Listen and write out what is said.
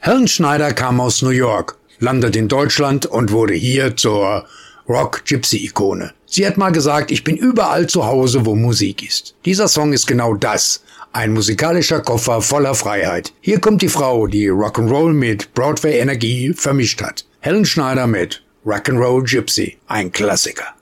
Helen Schneider kam aus New York, landete in Deutschland und wurde hier zur Rock-Gypsy-Ikone. Sie hat mal gesagt, ich bin überall zu Hause, wo Musik ist. Dieser Song ist genau das. Ein musikalischer Koffer voller Freiheit. Hier kommt die Frau, die Rock'n'Roll mit Broadway-Energie vermischt hat. Helen Schneider mit Rock'n'Roll Gypsy. Ein Klassiker.